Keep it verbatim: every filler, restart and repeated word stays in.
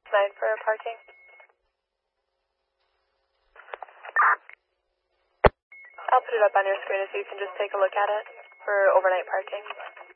nine for parking. I'll put it up on your screen so you can just take a look at it for overnight parking.